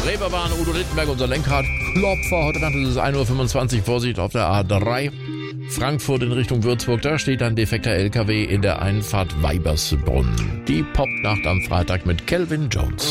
Reeperbahn, Udo Lindenberg, unser Lenkradklopfer. Heute Nacht ist es 1:25 Uhr, Vorsicht auf der A3. Frankfurt in Richtung Würzburg, da steht ein defekter LKW in der Einfahrt Weibersbrunn. Die Popnacht am Freitag mit Calvin Jones.